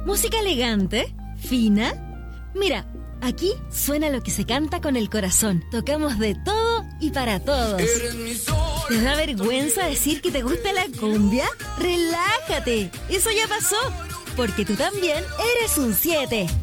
Música elegante, fina. Mira, aquí suena lo que se canta con el corazón. Tocamos de todo y para todos. ¿Te da vergüenza decir que te gusta la cumbia? ¡Relájate! Eso ya pasó, porque tú también eres un 7.